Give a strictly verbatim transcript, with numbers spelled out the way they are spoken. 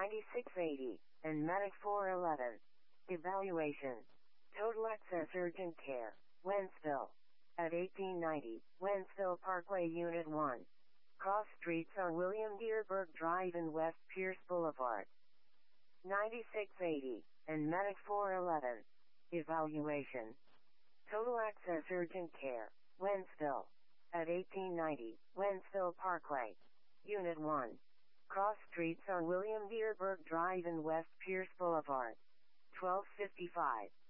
ninety-six eighty, and Medic four eleven. Evaluation. Total Access Urgent Care, Wentzville. At eighteen ninety, Wentzville Parkway Unit one. Cross streets on William Dearborn Drive and West Pierce Boulevard. ninety-six eighty, and Medic four eleven. Evaluation. Total Access Urgent Care, Wentzville. At eighteen ninety, Wentzville Parkway. Unit one. Cross streets on William Dearborn Drive and West Pierce Boulevard. twelve fifty-five.